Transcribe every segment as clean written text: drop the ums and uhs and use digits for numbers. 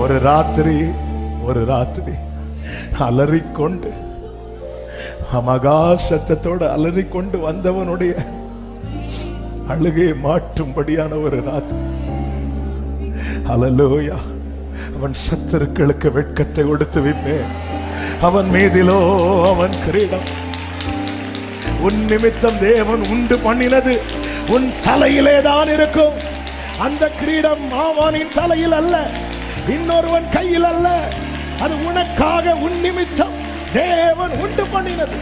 ஒரு ராத்திரி அலறிக்கொண்டு மகா சத்தத்தோடு அலறிக்கொண்டு வந்தவனுடைய அழுகையை மாற்றும்படியான ஒரு ராத்திரி. ஹல்லேலூயா. அவன் சத்துருக்களுக்கு வெட்கத்தை கொடுத்து வைப்பேன். அவன் மீதிலோ அவன் கிரீடம். உன் நிமித்தம் தேவன் உண்டு பண்ணினது உன் தலையிலே தான் இருக்கும். அந்த கிரீடம் ஆவானின் தலையில் அல்ல, இன்னொருவன் கையில் அல்ல. அது உனக்காக உன் நிமித்தம் தேவன் உண்டு பண்ணினது.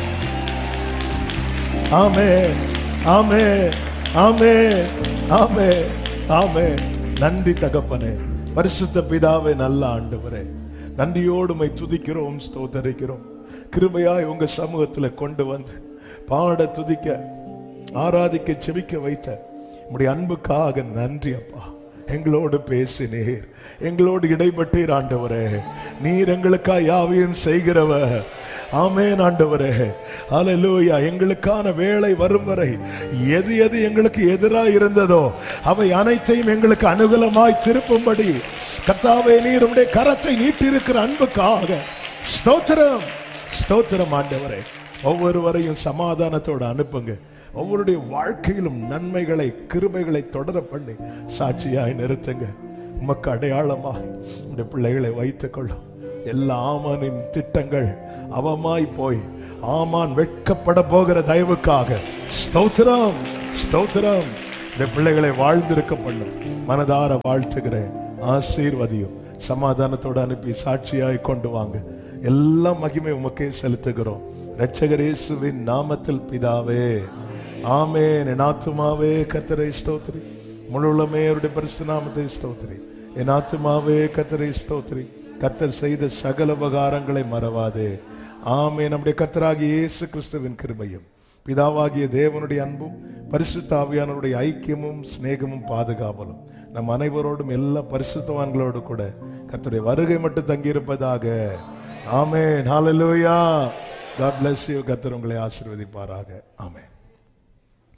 ஆமென், ஆமென், ஆமென், ஆமென், ஆமென். நன்றி தகப்பனே, பரிசுத்த பிதாவே, நல்ல ஆண்டவரே, நன்றியோடு உம்மை துதிக்கிறோம், ஸ்தோத்தரிக்கிறோம். கிருபையாய் உங்க சமூகத்துல கொண்டு வந்து பாட, துதிக்க, ஆராதிக்க, செபிக்க வைத்த உம்முடைய அன்புக்காக நன்றி அப்பா. எங்களோடு பேசினீர், எங்களோடு இடைப்பட்டீர் ஆண்டவரே. நீர் எங்களுக்காக யாவையும் செய்கிறவர். ஆமென் ஆண்டவரே. ஹல்லேலூயா. எங்களுக்கான வேளை வரும் வரை எது எது எங்களுக்கு எதிராக இருந்ததோ அவை அனைத்தையும் எங்களுக்கு அனுகூலமாய் திருப்பும்படி கர்த்தாவே நீர் உம்முடைய கரத்தை நீட்டிருக்கிற அன்புக்காக ஸ்தோத்திரம், ஸ்தோத்திரம் ஆண்டவரே. ஒவ்வொருவரையும் சமாதானத்தோடு அனுப்புங்க. ஒவ்வொருடைய வாழ்க்கையிலும் நன்மைகளை, கிருபைகளை தொடர பண்ணி சாட்சியாய் நிறுத்துங்க. உமக்கு அடையாளமாக இந்த பிள்ளைகளை வைத்துக் கொள்ளும். எல்லா ஆமானின் திட்டங்கள் அவமாய் போய் ஆமான் வெட்கப்பட போகிற தயவுக்காக ஸ்தோத்திரம், ஸ்தோத்திரம். இந்த பிள்ளைகளை வாழ்ந்திருக்க பண்ணும். மனதார வாழ்த்துகிறேன். ஆசீர்வதியும். சமாதானத்தோடு அனுப்பி சாட்சியாய் கொண்டு வாங்க. எல்லா மகிமை உமக்கே செலுத்துகிறோம். இரட்சகர் இயேசுவின் நாமத்தில் பிதாவே, ஆமென். என் ஆத்துமாவே கர்த்தரை ஸ்தோத்திரி, முழுமே அவருடைய பரிசுத்த நாமத்தை ஸ்தோத்திரி. என் ஆத்துமாவே கர்த்தரை ஸ்தோத்திரி, கர்த்தர் செய்த சகல உபகாரங்களை மறவாதே. ஆமென். நம்முடைய கர்த்தராகிய இயேசு கிறிஸ்துவின் கிருபையும் பிதாவாகிய தேவனுடைய அன்பும் பரிசுத்த ஆவியானவருடைய ஐக்கியமும் சிநேகமும் பாதுகாவலும் நம் அனைவரோடும் எல்லா பரிசுத்தவான்களோடு கூட கர்த்தருடைய வருகை மட்டும் தங்கியிருப்பதாக. ஆமென். ஹல்லேலூயா. God bless you. கர்த்தர் உங்களை ஆசீர்வதிப்பாராக. ஆமென்.